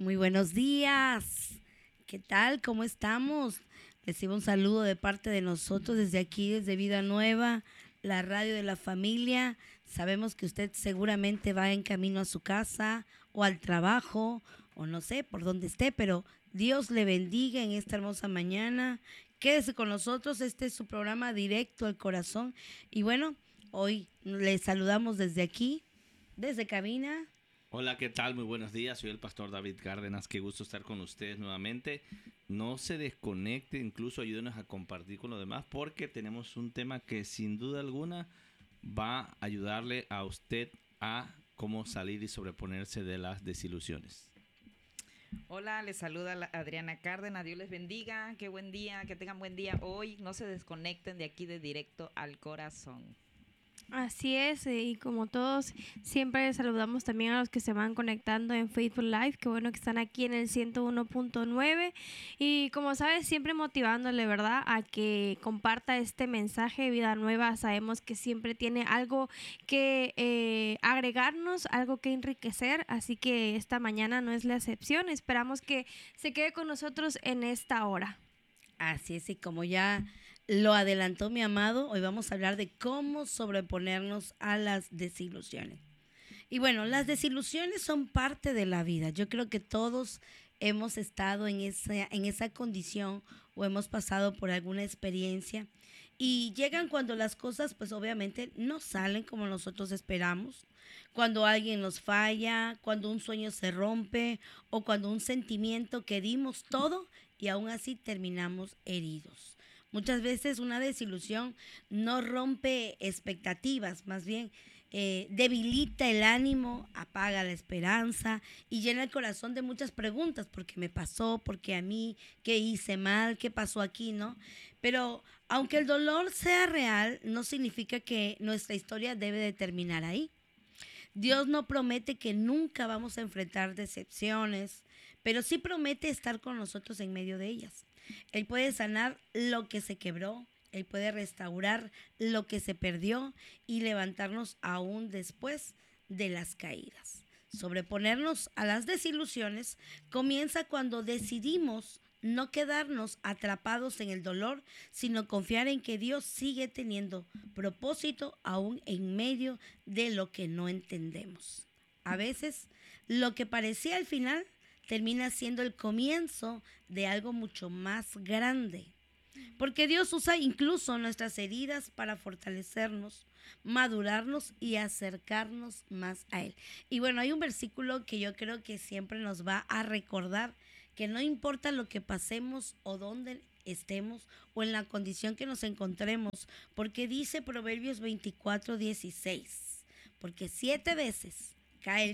Muy buenos días. ¿Qué tal? ¿Cómo estamos? Recibo un saludo de parte de nosotros desde aquí, desde Vida Nueva, la radio de la familia. Sabemos que usted seguramente va en camino a su casa o al trabajo o no sé por dónde esté, pero Dios le bendiga en esta hermosa mañana. Quédese con nosotros, este es su programa Directo al Corazón. Y bueno, hoy le saludamos desde aquí, desde cabina. Hola, ¿qué tal? Muy buenos días. Soy el pastor David Cárdenas. Qué gusto estar con ustedes nuevamente. No se desconecte, incluso ayúdenos a compartir con los demás porque tenemos un tema que sin duda alguna va a ayudarle a usted a cómo salir y sobreponerse de las desilusiones. Hola, les saluda Adriana Cárdenas. Dios les bendiga. Qué buen día, que tengan buen día hoy. No se desconecten de aquí de Directo al Corazón. Así es, y como todos, siempre saludamos también a los que se van conectando en Faithful Life, que bueno que están aquí en el 101.9 y como sabes, siempre motivándole, ¿verdad?, a que comparta este mensaje de vida nueva. Sabemos que siempre tiene algo que agregarnos, algo que enriquecer, así que esta mañana no es la excepción. Esperamos que se quede con nosotros en esta hora. Así es, y como ya lo adelantó mi amado, hoy vamos a hablar de cómo sobreponernos a las desilusiones. Y bueno, las desilusiones son parte de la vida. Yo creo que todos hemos estado en esa condición o hemos pasado por alguna experiencia y llegan cuando las cosas pues obviamente no salen como nosotros esperamos, cuando alguien nos falla, cuando un sueño se rompe o cuando un sentimiento que dimos todo y aún así terminamos heridos. Muchas veces una desilusión no rompe expectativas, más bien debilita el ánimo, apaga la esperanza y llena el corazón de muchas preguntas. ¿Por qué me pasó? ¿Por qué a mí? ¿Qué hice mal? ¿Qué pasó aquí? ¿No? Pero aunque el dolor sea real, no significa que nuestra historia debe de terminar ahí. Dios no promete que nunca vamos a enfrentar decepciones, pero sí promete estar con nosotros en medio de ellas. Él puede sanar lo que se quebró, Él puede restaurar lo que se perdió y levantarnos aún después de las caídas. Sobreponernos a las desilusiones comienza cuando decidimos no quedarnos atrapados en el dolor, sino confiar en que Dios sigue teniendo propósito aún en medio de lo que no entendemos. A veces, lo que parecía el final termina siendo el comienzo de algo mucho más grande. Porque Dios usa incluso nuestras heridas para fortalecernos, madurarnos y acercarnos más a Él. Y bueno, hay un versículo que yo creo que siempre nos va a recordar que no importa lo que pasemos o dónde estemos o en la condición que nos encontremos, porque dice Proverbios 24:16, porque 7 veces cae el